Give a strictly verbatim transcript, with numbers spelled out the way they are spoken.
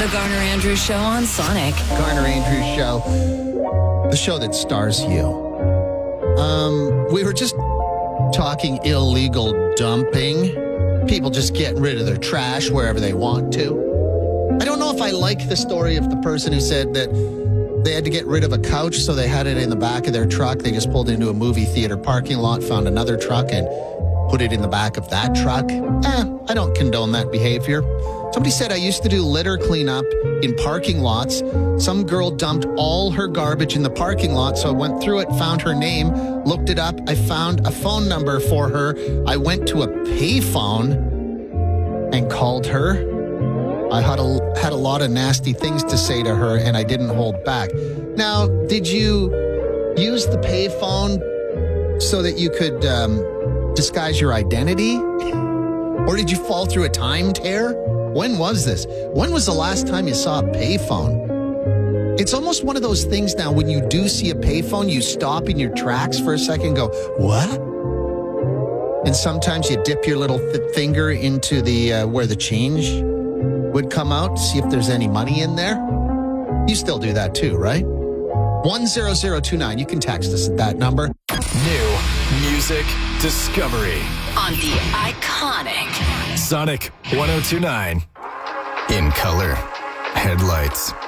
The Garner Andrews Show on Sonic. Garner Andrews Show, the show that stars you. Um, we were just talking illegal dumping. People just getting rid of their trash wherever they want to. I don't know if I like the story of the person who said that they had to get rid of a couch, so they had it in the back of their truck. They just pulled into a movie theater parking lot, found another truck, and put it in the back of that truck. Eh, I don't condone that behavior. Somebody said I used to do litter cleanup in parking lots. Some girl dumped all her garbage in the parking lot, so I went through it, found her name, looked it up. I found a phone number for her. I went to a payphone and called her. I had a, had a lot of nasty things to say to her, and I didn't hold back. Now, did you use the payphone so that you could um, disguise your identity? Or did you fall through a time tear? When was this? When was the last time you saw a payphone? It's almost one of those things now, when you do see a payphone, you stop in your tracks for a second and go, what? And sometimes you dip your little th- finger into the uh, where the change would come out to see if there's any money in there. You still do that too, right? one zero zero two nine. You can text us at that number. New music discovery On the iconic Sonic one oh two point nine. In color, headlights,